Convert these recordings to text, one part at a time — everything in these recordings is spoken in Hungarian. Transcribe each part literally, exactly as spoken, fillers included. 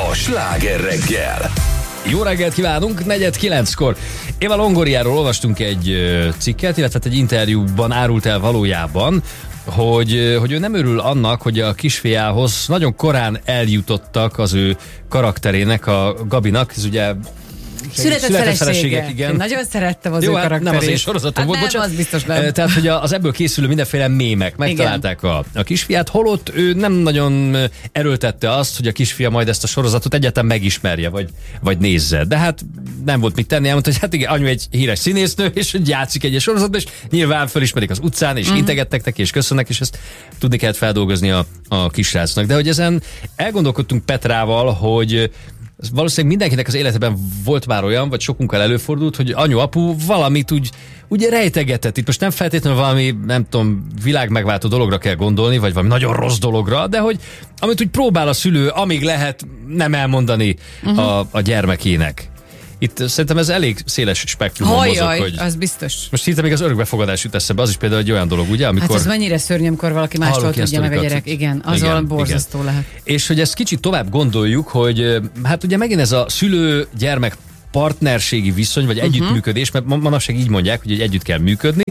a Sláger reggel. Jó reggelt kívánunk, negyed kilenckor. Éva Longoriáról olvastunk egy cikket, illetve egy interjúban árult el valójában, hogy, hogy ő nem örül annak, hogy a kisfiához nagyon korán eljutottak az ő karakterének, a Gabinak, ez ugye Született, Született feleségek, igen. Nagyon szerettem az Jó, ő hát karakterét. nem az én sorozatom hát volt, nem, bocsánat. Az biztos nem. Tehát, hogy az ebből készülő mindenféle mémek megtalálták a, a kisfiát, holott ő nem nagyon erőltette azt, hogy a kisfia majd ezt a sorozatot egyáltalán megismerje, vagy, vagy nézze. De hát nem volt mit tenni, elmondta, hogy hát igen, anyu egy híres színésznő, és játszik egy sorozatban, és nyilván fölismerik az utcán, és mm. integettek neki, és köszönnek, és ezt tudni kellett feldolgozni a, a kisrácnak. De hogy ezen elgondolkodtunk Petrával, hogy valószínűleg mindenkinek az életében volt már olyan, vagy sokunkkal előfordult, hogy anyu-apu valamit úgy, úgy rejtegetett. Itt most nem feltétlenül valami, nem tudom, világmegváltó dologra kell gondolni, vagy valami nagyon rossz dologra, de hogy amit úgy próbál a szülő, amíg lehet nem elmondani uh-huh. a, a gyermekének. Itt szerintem ez elég széles spektrumon mozog, hogy... az biztos. Most hirtelen még az örökbefogadás jut eszembe, az is például egy olyan dolog, ugye, amikor... Hát az mennyire szörnyű, amikor valaki mástól tudja meg a gyerek. Igen, az olyan borzasztó igen. lehet. És hogy ezt kicsit tovább gondoljuk, hogy hát ugye megint ez a szülő-gyermek partnerségi viszony, vagy uh-huh. együttműködés, mert manapság így mondják, hogy együtt kell működni.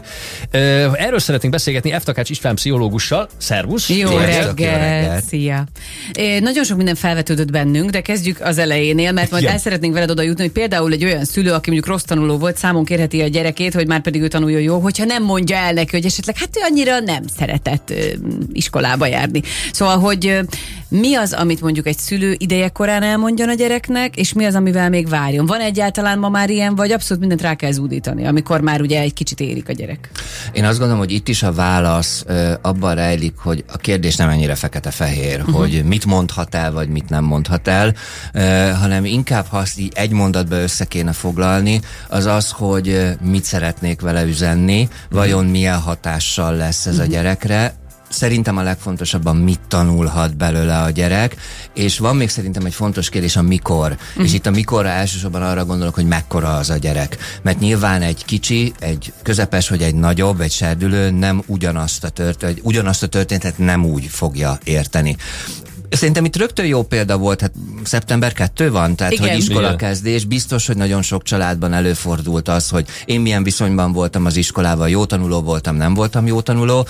Erről szeretnénk beszélgetni F. Takács István pszichológussal. Szervusz! Jó reggelt! Szia! Nagyon sok minden felvetődött bennünk, de kezdjük az elejénél, mert majd ja. el szeretnénk veled oda jutni, hogy például egy olyan szülő, aki mondjuk rossz tanuló volt, számon kérheti a gyerekét, hogy már pedig ő tanuljon jó, hogyha nem mondja el neki, hogy esetleg hát ő annyira nem szeretett iskolába járni. Szóval, hogy mi az, amit mondjuk egy szülő idejekorán elmondjon a gyereknek, és mi az, amivel még várjon? Van egyáltalán ma már ilyen, vagy abszolút mindent rá kell zúdítani, amikor már ugye egy kicsit érik a gyerek? Én azt gondolom, hogy itt is a válasz ö, abban rejlik, hogy a kérdés nem ennyire fekete-fehér, uh-huh. hogy mit mondhat el, vagy mit nem mondhat el, ö, hanem inkább, ha azt így egy mondatba össze kéne foglalni, az az, hogy ö, mit szeretnék vele üzenni, vajon milyen hatással lesz ez uh-huh. a gyerekre. Szerintem a legfontosabban mit tanulhat belőle a gyerek, és van még szerintem egy fontos kérdés, a mikor. Mm. És itt a mikorra elsősorban arra gondolok, hogy mekkora az a gyerek. Mert nyilván egy kicsi, egy közepes, vagy egy nagyobb, egy serdülő nem ugyanazt a, tört, ugyanazt a történetet nem úgy fogja érteni. Szerintem itt rögtön jó példa volt, hát szeptember kettő van, tehát igen. hogy iskolakezdés, biztos, hogy nagyon sok családban előfordult az, hogy én milyen viszonyban voltam az iskolával, jó tanuló voltam, nem voltam jó tanuló.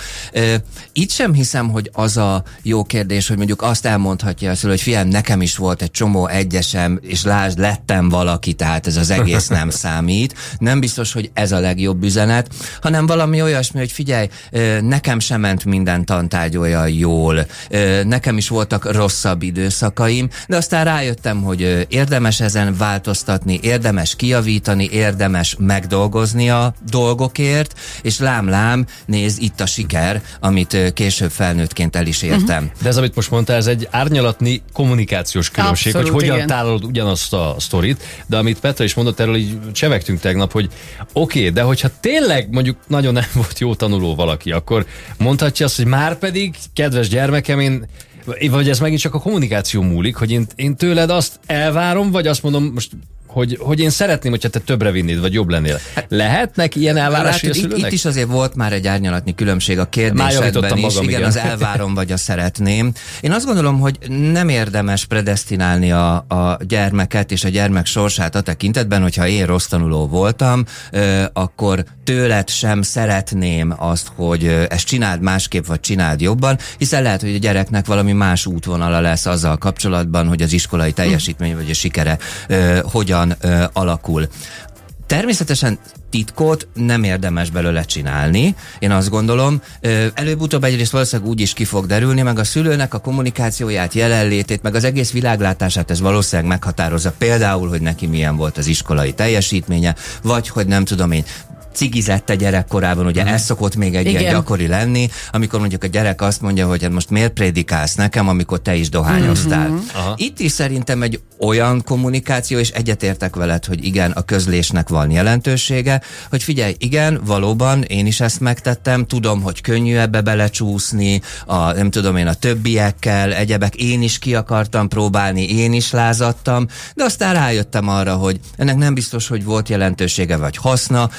Itt sem hiszem, hogy az a jó kérdés, hogy mondjuk azt elmondhatja azt, hogy fiam, nekem is volt egy csomó egyesem, és lásd, lettem valaki, tehát ez az egész nem számít. Nem biztos, hogy ez a legjobb üzenet, hanem valami olyasmi, hogy figyelj, nekem sem ment minden tantárgy olyan jól, nekem is voltak rosszabb időszakaim, de aztán rájöttem, hogy érdemes ezen változtatni, érdemes kijavítani, érdemes megdolgozni a dolgokért, és lám-lám, nézd, itt a siker, amit később felnőttként el is értem. Uh-huh. De ez, amit most mondtál, ez egy árnyalatni kommunikációs különbség, abszolút, hogy hogyan igen. tárolod ugyanazt a sztorit, de amit Petra is mondott, erről így csevegtünk tegnap, hogy oké, okay, de hogyha tényleg mondjuk nagyon nem volt jó tanuló valaki, akkor mondhatja azt, hogy már pedig, kedves gyermekem, én vagy ez megint csak a kommunikáció múlik, hogy én, én tőled azt elvárom, vagy azt mondom most, hogy, hogy én szeretném, hogyha te többre vinnéd, vagy jobb lennél. Lehetnek ilyen elvárásai a szülőnek? Itt, itt is azért volt már egy árnyalatnyi különbség a kérdésedben is. Magam, igen, igen, az elvárom, vagy a szeretném. Én azt gondolom, hogy nem érdemes predesztinálni a, a gyermeket és a gyermek sorsát a tekintetben, hogyha én rossz tanuló voltam, euh, akkor tőled sem szeretném azt, hogy ezt csináld másképp, vagy csináld jobban, hiszen lehet, hogy a gyereknek valami más útvonala lesz azzal kapcsolatban, hogy az iskolai teljesítmény, vagy a sikere euh, hogyan Ö, alakul. Természetesen titkot nem érdemes belőle csinálni, én azt gondolom. Ö, előbb-utóbb egyrészt valószínűleg úgy is ki fog derülni, meg a szülőnek a kommunikációját, jelenlétét, meg az egész világlátását ez valószínűleg meghatározza. Például, hogy neki milyen volt az iskolai teljesítménye, vagy hogy nem tudom én, cigizett a gyerekkorában, ugye uh-huh. ez szokott még egy Igen. ilyen gyakori lenni, amikor mondjuk a gyerek azt mondja, hogy hát most miért prédikálsz nekem, amikor te is dohányoztál. Uh-huh. Itt is szerintem egy olyan kommunikáció, és egyetértek veled, hogy igen, a közlésnek van jelentősége, hogy figyelj, igen, valóban én is ezt megtettem, tudom, hogy könnyű ebbe belecsúszni, a, nem tudom én, a többiekkel, egyebek, én is ki akartam próbálni, én is lázadtam, de aztán rájöttem arra, hogy ennek nem biztos, hogy volt jelentősége, vagy haszna, vagy pont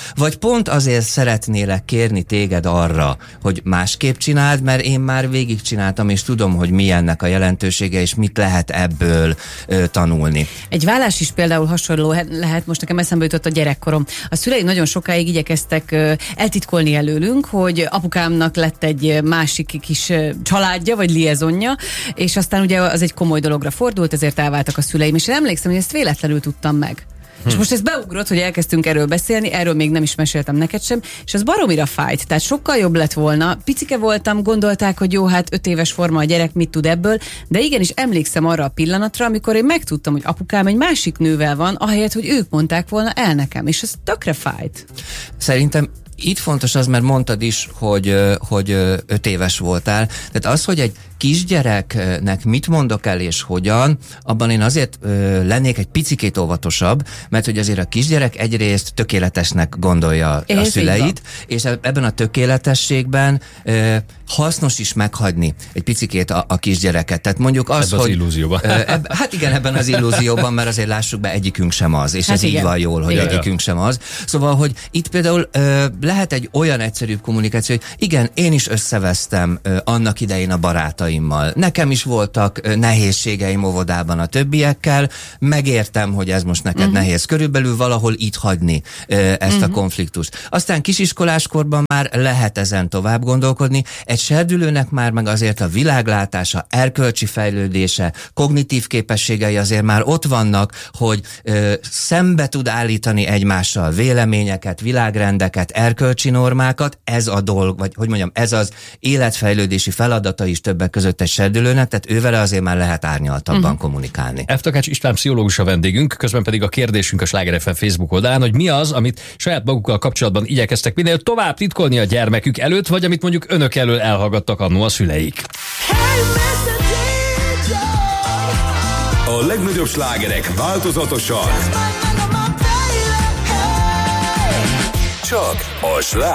pont azért szeretnélek kérni téged arra, hogy másképp csináld, mert én már végigcsináltam, és tudom, hogy mi ennek a jelentősége, és mit lehet ebből ö, tanulni. Egy vállás is például hasonló lehet, most nekem eszembe jutott a gyerekkorom. A szüleim nagyon sokáig igyekeztek ö, eltitkolni előlünk, hogy apukámnak lett egy másik kis ö, családja, vagy liaisonja, és aztán ugye az egy komoly dologra fordult, ezért elváltak a szüleim, és én emlékszem, hogy ezt véletlenül tudtam meg. Hm. És most ez beugrott, hogy elkezdtünk erről beszélni, erről még nem is meséltem neked sem, és az baromira fájt, tehát sokkal jobb lett volna. Picike voltam, gondolták, hogy jó, hát öt éves forma a gyerek, mit tud ebből, de igenis emlékszem arra a pillanatra, amikor én megtudtam, hogy apukám egy másik nővel van, ahelyett, hogy ők mondták volna el nekem, és ez tökre fájt. Szerintem itt fontos az, mert mondtad is, hogy, hogy öt éves voltál. Tehát az, hogy egy kisgyereknek mit mondok el és hogyan, abban én azért ö, lennék egy picikét óvatosabb, mert hogy azért a kisgyerek egyrészt tökéletesnek gondolja é, a szüleit, és ebben a tökéletességben ö, hasznos is meghagyni egy picikét a, a kisgyereket. Tehát mondjuk az, ebben hogy... az illúzióban. Ö, eb, hát igen, ebben az illúzióban, mert azért lássuk be, egyikünk sem az, és hát ez igen. Így van jól, hogy igen. Egyikünk sem az. Szóval, hogy itt például ö, lehet egy olyan egyszerűbb kommunikáció, hogy igen, én is összevesztem ö, annak idején a barátaim. Nekem is voltak nehézségeim óvodában a többiekkel, megértem, hogy ez most neked uh-huh. nehéz. Körülbelül valahol itt hagyni ezt uh-huh. a konfliktust. Aztán kisiskoláskorban már lehet ezen tovább gondolkodni. Egy serdülőnek már meg azért a világlátása, erkölcsi fejlődése, kognitív képességei azért már ott vannak, hogy ö, szembe tud állítani egymással véleményeket, világrendeket, erkölcsi normákat. Ez a dolg, vagy hogy mondjam, ez az életfejlődési feladata is többek között egy serdülőnek, tehát ővele azért már lehet árnyaltabban uh-huh. kommunikálni. F. Takács István pszichológus a vendégünk, közben pedig a kérdésünk a Sláger ef em Facebook oldalán, hogy mi az, amit saját magukkal kapcsolatban igyekeztek minél tovább titkolni a gyermekük előtt, vagy amit mondjuk önök elől elhallgattak annó a szüleik. A legnagyobb slágerek változatosan. Csak a Sláger